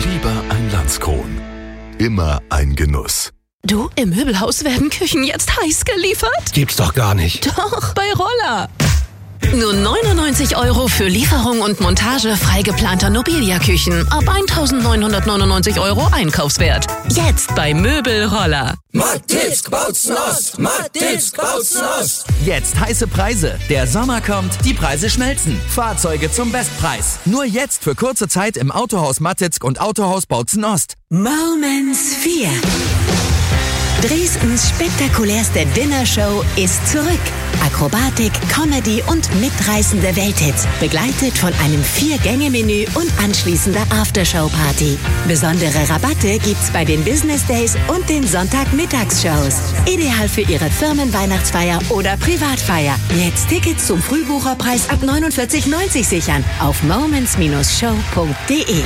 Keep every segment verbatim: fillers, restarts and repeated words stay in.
Lieber ein Landskron. Immer ein Genuss. Du, im Möbelhaus werden Küchen jetzt heiß geliefert? Gibt's doch gar nicht. Doch, bei Roller. Nur neunundneunzig Euro für Lieferung und Montage frei geplanter Nobilia-Küchen. Ab eintausendneunhundertneunundneunzig Euro Einkaufswert. Jetzt bei Möbelroller. Mattilsk baut's Nost! Mattilsk baut's Nost! Jetzt heiße Preise. Der Sommer kommt, die Preise schmelzen. Fahrzeuge zum Bestpreis. Nur jetzt für kurze Zeit im Autohaus Mattilsk und Autohaus Bautzen-Ost. Moments vier. Dresdens spektakulärste Dinnershow ist zurück. Akrobatik, Comedy und mitreißende Welthits, begleitet von einem Vier-Gänge-Menü und anschließender Aftershow-Party. Besondere Rabatte gibt's bei den Business Days und den Sonntagmittagsshows. Ideal für Ihre Firmenweihnachtsfeier oder Privatfeier. Jetzt Tickets zum Frühbucherpreis ab neunundvierzig neunzig sichern auf moments Show punkt de.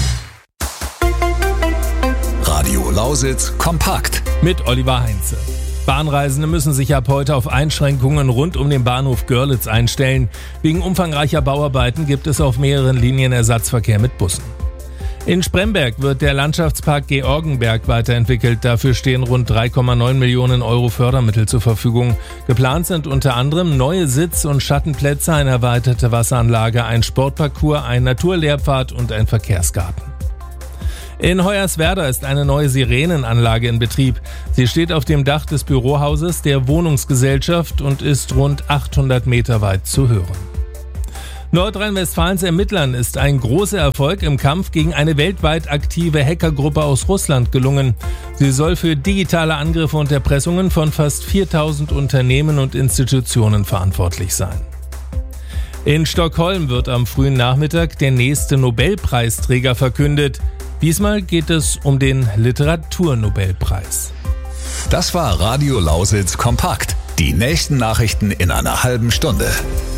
Radio Lausitz kompakt. Mit Oliver Heinze. Bahnreisende müssen sich ab heute auf Einschränkungen rund um den Bahnhof Görlitz einstellen. Wegen umfangreicher Bauarbeiten gibt es auf mehreren Linien Ersatzverkehr mit Bussen. In Spremberg wird der Landschaftspark Georgenberg weiterentwickelt. Dafür stehen rund drei Komma neun Millionen Euro Fördermittel zur Verfügung. Geplant sind unter anderem neue Sitz- und Schattenplätze, eine erweiterte Wasseranlage, ein Sportparcours, ein Naturlehrpfad und ein Verkehrsgarten. In Hoyerswerda ist eine neue Sirenenanlage in Betrieb. Sie steht auf dem Dach des Bürohauses der Wohnungsgesellschaft und ist rund achthundert Meter weit zu hören. Nordrhein-Westfalens Ermittlern ist ein großer Erfolg im Kampf gegen eine weltweit aktive Hackergruppe aus Russland gelungen. Sie soll für digitale Angriffe und Erpressungen von fast viertausend Unternehmen und Institutionen verantwortlich sein. In Stockholm wird am frühen Nachmittag der nächste Nobelpreisträger verkündet. Diesmal geht es um den Literaturnobelpreis. Das war Radio Lausitz kompakt. Die nächsten Nachrichten in einer halben Stunde.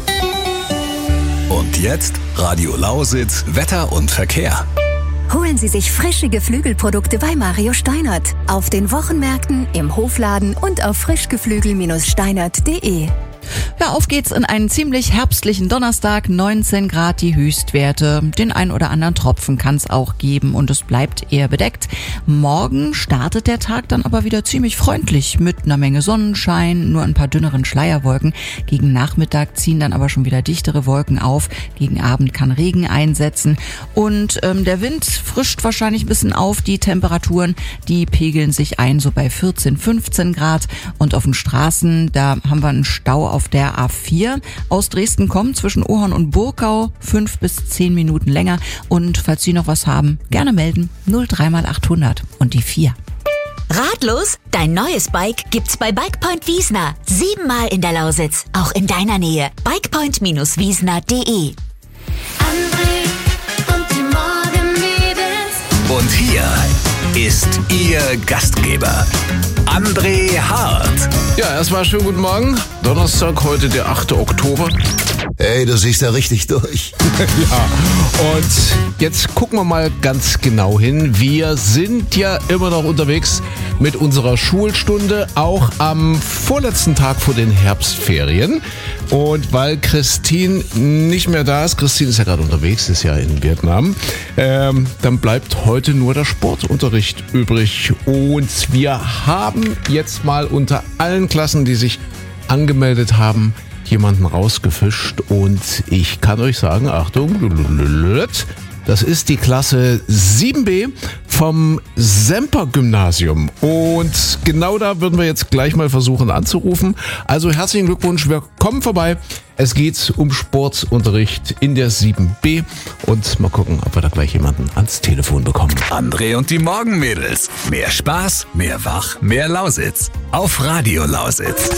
Und jetzt Radio Lausitz Wetter und Verkehr. Holen Sie sich frische Geflügelprodukte bei Mario Steinert. Auf den Wochenmärkten, im Hofladen und auf frischgeflügel Steinert punkt de. Ja, auf geht's in einen ziemlich herbstlichen Donnerstag, neunzehn Grad die Höchstwerte. Den ein oder anderen Tropfen kann's auch geben und es bleibt eher bedeckt. Morgen startet der Tag dann aber wieder ziemlich freundlich mit einer Menge Sonnenschein, nur ein paar dünneren Schleierwolken. Gegen Nachmittag ziehen dann aber schon wieder dichtere Wolken auf. Gegen Abend kann Regen einsetzen und ähm, der Wind frischt wahrscheinlich ein bisschen auf. Die Temperaturen, die pegeln sich ein so bei vierzehn, fünfzehn Grad und auf den Straßen, da haben wir einen Stau auf der A vier. Aus Dresden kommt zwischen Ohorn und Burgau fünf bis zehn Minuten länger. Und falls Sie noch was haben, gerne melden. null drei mal achthundert und die vier. Ratlos? Dein neues Bike gibt's bei Bikepoint Wiesner. Siebenmal in der Lausitz, auch in deiner Nähe. bikepoint Wiesner punkt de. Und hier ist Ihr Gastgeber, André Hart. Ja, erstmal schönen guten Morgen. Donnerstag, heute der achte Oktober. Ey, du siehst ja richtig durch. Ja, und jetzt gucken wir mal ganz genau hin. Wir sind ja immer noch unterwegs mit unserer Schulstunde, auch am vorletzten Tag vor den Herbstferien. Und weil Christine nicht mehr da ist, Christine ist ja gerade unterwegs, ist ja in Vietnam, ähm, dann bleibt heute nur der Sportunterricht übrig. Und wir haben jetzt mal unter allen Klassen, die sich angemeldet haben, jemanden rausgefischt. Und ich kann euch sagen, Achtung, das ist die Klasse sieben b vom Semper-Gymnasium. Und genau da würden wir jetzt gleich mal versuchen anzurufen. Also herzlichen Glückwunsch, wir kommen vorbei. Es geht um Sportunterricht in der sieben b. Und mal gucken, ob wir da gleich jemanden ans Telefon bekommen. André und die Morgenmädels. Mehr Spaß, mehr Wach, mehr Lausitz. Auf Radio Lausitz.